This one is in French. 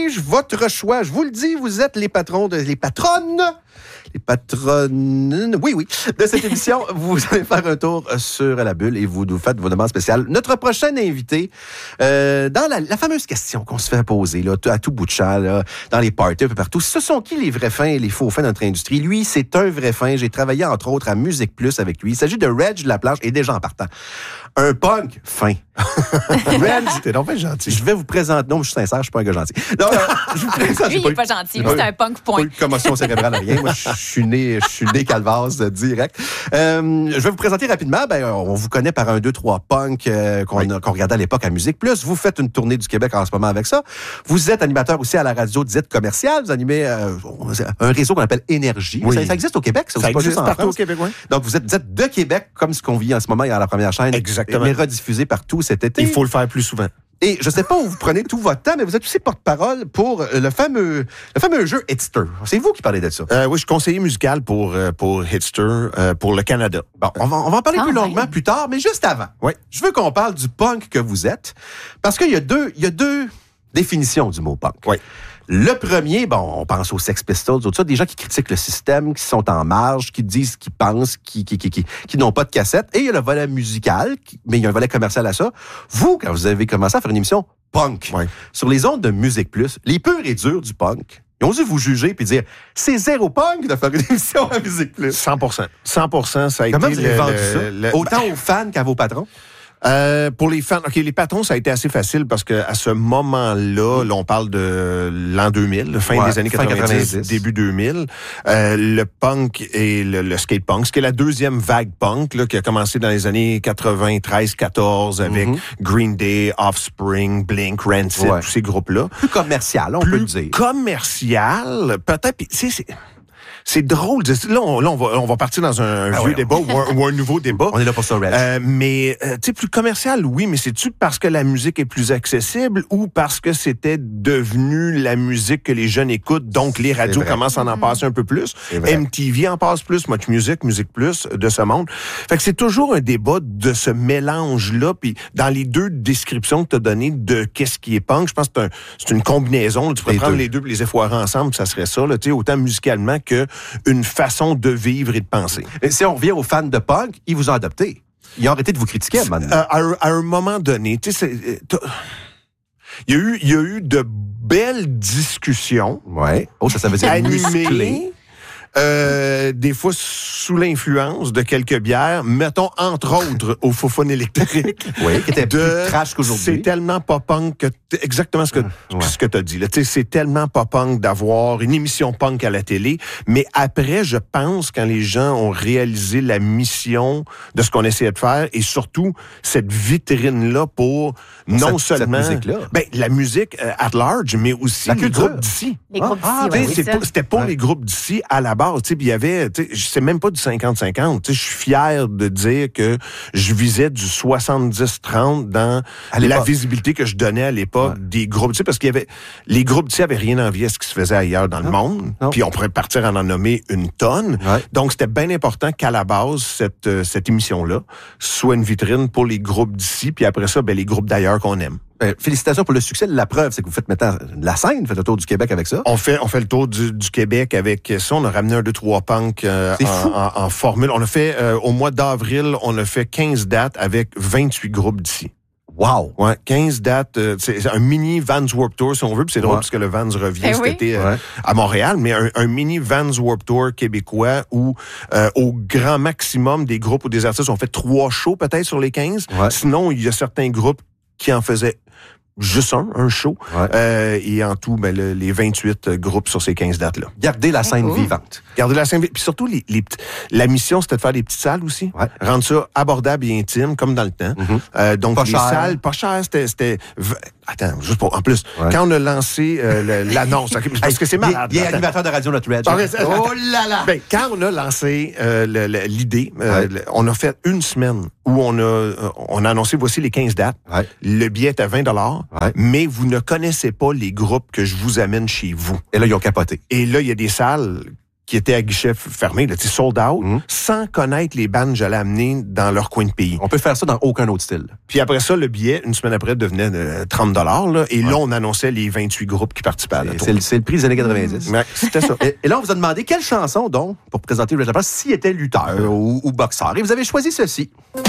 votre choix. Je vous le dis, vous êtes les patronnes, de cette émission. Vous allez faire un tour sur la bulle et vous nous faites vos demandes spéciales. Notre prochain invité, dans la fameuse question qu'on se fait poser là, à tout bout de champ, là, dans les parties, un peu partout, ce sont qui les vrais fins et les faux fins de notre industrie? Lui, c'est un vrai fin. J'ai travaillé, entre autres, à Musique Plus avec lui. Il s'agit de Reg de la Planche et déjà en partant. Un punk fin. Reg, t'es donc bien gentil. Je vais vous présenter... Non, je suis sincère, je suis pas un gars gentil. Non, je vous présente... Lui, il est pas gentil. Lui, c'est un punk point. Pas eu de commotion cérébrale, rien. Moi, je suis né calvase direct. Je vais vous présenter rapidement. On vous connaît par un 2-3 punk qu'on regardait à l'époque à Musique Plus. Vous faites une tournée du Québec en ce moment avec ça. Vous êtes animateur aussi à la radio dite commerciale. Vous animez un réseau qu'on appelle Énergie. Oui. Ça existe au Québec? Ça existe partout au Québec, oui. Donc, vous êtes de Québec, comme ce qu'on vit en ce moment à la première chaîne. Exactement. Mais rediffusé partout cet été. Il faut le faire plus souvent. Et je ne sais pas où vous prenez tout votre temps, mais vous êtes aussi porte-parole pour le fameux jeu Hitster. C'est vous qui parlez de ça. Oui, je suis conseiller musical pour Hitster, pour le Canada. Bon, on va en parler plus longuement plus tard, mais juste avant. Oui. Je veux qu'on parle du punk que vous êtes, parce qu'il y a deux définitions du mot punk. Oui. Le premier, on pense aux Sex Pistols, tout ça, des gens qui critiquent le système, qui sont en marge, qui disent ce qu'ils pensent, qui n'ont pas de cassette. Et il y a le volet musical, mais il y a un volet commercial à ça. Vous, quand vous avez commencé à faire une émission punk, sur les ondes de Musique Plus, les purs et durs du punk, ils ont dû vous juger puis dire c'est zéro punk de faire une émission à Musique Plus. 100%. 100%, ça a Comment été... vous avez vendu ça? Autant aux fans qu'à vos patrons? Pour les fans, les patrons, ça a été assez facile parce que à ce moment-là, on parle de l'an 2000, fin des années 90, début 2000, le punk et le skate punk, ce qui est la deuxième vague punk là, qui a commencé dans les années 93-14 avec Green Day, Offspring, Blink, Rancid, tous ces groupes-là. Plus commercial, on peut le dire. Commercial, peut-être. C'est drôle. Là, on va partir dans un vieux débat ou un nouveau débat. On est là pour ça, Reg. Mais, tu sais, plus commercial, oui, mais c'est-tu parce que la musique est plus accessible ou parce que c'était devenu la musique que les jeunes écoutent, donc les radios commencent à en passer un peu plus. MTV en passe plus, Much Music, Musique Plus, de ce monde. Fait que c'est toujours un débat de ce mélange-là. Puis dans les deux descriptions que tu as données de qu'est-ce qui est punk, je pense que c'est une combinaison. Là, tu pourrais prendre les deux et les effoirer ensemble, ça serait ça, là, tu sais, autant musicalement que une façon de vivre et de penser. Et si on revient aux fans de punk, ils vous ont adopté. Ils ont arrêté de vous critiquer à un moment donné. Tu sais, il y a eu de belles discussions. Ouais. Oh, ça veut dire musclé. Des fois sous l'influence de quelques bières, mettons entre autres au Fofone électrique. Oui, qui était plus trash qu'aujourd'hui. C'est tellement pas punk que exactement ce que tu as dit là. Tu sais, c'est tellement pas punk d'avoir une émission punk à la télé, mais après je pense quand les gens ont réalisé la mission de ce qu'on essayait de faire et surtout cette vitrine là pour non seulement cette musique-là. La musique at large, mais aussi les groupes d'ici. Les groupes d'ici, c'était pas les groupes d'ici à la base, tu sais, il y avait, tu sais, c'est même pas du 50-50, tu sais, je suis fier de dire que je visais du 70-30 dans la visibilité que je donnais à l'époque des groupes d'ici, parce qu'il y avait, les groupes d'ici avaient rien envie à ce qui se faisait ailleurs dans le monde, puis on pourrait partir en nommer une tonne, donc c'était bien important qu'à la base, cette émission-là soit une vitrine pour les groupes d'ici, puis après ça, les groupes d'ailleurs qu'on aime. Félicitations pour le succès. La preuve, c'est que vous faites maintenant la scène, vous faites le tour du Québec avec ça. On fait le tour du Québec avec ça. On a ramené un 2-3 punk en formule. On a fait, au mois d'avril, on a fait 15 dates avec 28 groupes d'ici. Wow! Ouais, 15 dates. C'est un mini Vans Warped Tour, si on veut, puis c'est drôle parce que le Vans revient cet été à Montréal, mais un mini Vans Warped Tour québécois où, au grand maximum des groupes ou des artistes, on fait 3 shows peut-être sur les 15. Sinon, il y a certains groupes qui en faisaient juste un show. Et en tout, les 28 groupes sur ces 15 dates-là. Gardez la scène vivante. Garder la scène vivante. Puis surtout, la mission, c'était de faire des petites salles aussi. Rendre ça abordable et intime, comme dans le temps. Donc, pas les cher. Salles, pas cher, c'était... Attends, juste pour... En plus, quand on a lancé l'annonce... parce que c'est malade. Il y a animateur de radio, notre Reg. Oh là là! Quand on a lancé l'idée, on a fait une semaine où on a annoncé, voici les 15 dates. Le billet est à 20 $, mais vous ne connaissez pas les groupes que je vous amène chez vous. Et là, ils ont capoté. Et là, il y a des salles qui était à guichet fermé, là, sold out, sans connaître les bandes que j'allais amener dans leur coin de pays. On peut faire ça dans aucun autre style. Puis après ça, le billet, une semaine après, devenait de $30. Là, et là, on annonçait les 28 groupes qui participaient à la tournée. C'est le prix des années 90. Ouais, c'était ça. Et là, on vous a demandé quelle chanson, donc, pour présenter Reg Apple, s'il était lutteur ou boxeur. Et vous avez choisi ceci.